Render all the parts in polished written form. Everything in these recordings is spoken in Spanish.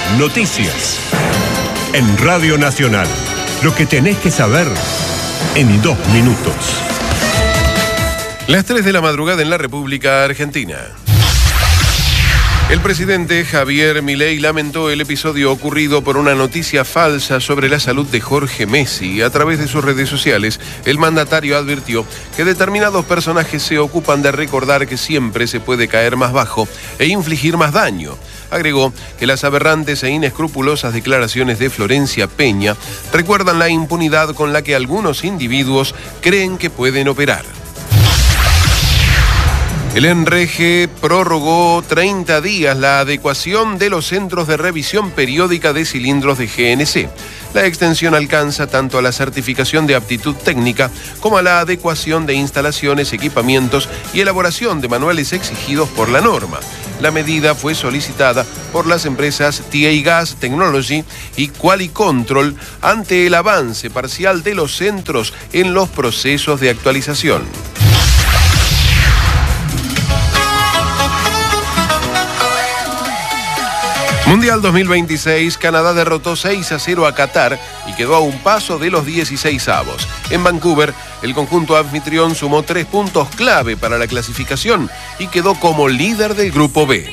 Noticias. En Radio Nacional. Lo que tenés que saber en 2 minutos. Las 3 de la madrugada en la República Argentina. El presidente Javier Milei lamentó el episodio ocurrido por una noticia falsa sobre la salud de Jorge Messi. A través de sus redes sociales, el mandatario advirtió que determinados personajes se ocupan de recordar que siempre se puede caer más bajo e infligir más daño. Agregó que las aberrantes e inescrupulosas declaraciones de Florencia Peña recuerdan la impunidad con la que algunos individuos creen que pueden operar. El ENREGE prorrogó 30 días la adecuación de los centros de revisión periódica de cilindros de GNC. La extensión alcanza tanto a la certificación de aptitud técnica como a la adecuación de instalaciones, equipamientos y elaboración de manuales exigidos por la norma. La medida fue solicitada por las empresas TA Gas Technology y Qualicontrol ante el avance parcial de los centros en los procesos de actualización. Mundial 2026, Canadá derrotó 6-0 a Qatar y quedó a un paso de los 16avos. En Vancouver, el conjunto anfitrión sumó 3 puntos clave para la clasificación y quedó como líder del Grupo B.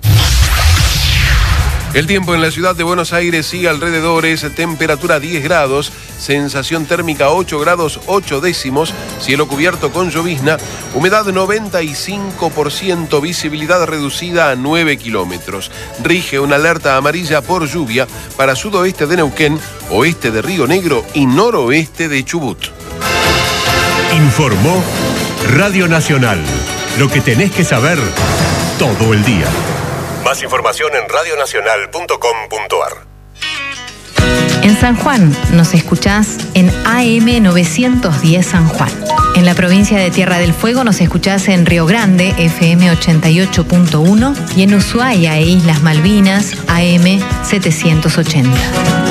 El tiempo en la ciudad de Buenos Aires y alrededores, temperatura 10 grados, sensación térmica 8 grados 8 décimos, cielo cubierto con llovizna, humedad 95%, visibilidad reducida a 9 kilómetros. Rige una alerta amarilla por lluvia para sudoeste de Neuquén, oeste de Río Negro y noroeste de Chubut. Informó Radio Nacional. Lo que tenés que saber todo el día. Más información en radionacional.com.ar. En San Juan nos escuchás en AM 910 San Juan. En la provincia de Tierra del Fuego nos escuchás en Río Grande, FM 88.1, y en Ushuaia e Islas Malvinas, AM 780.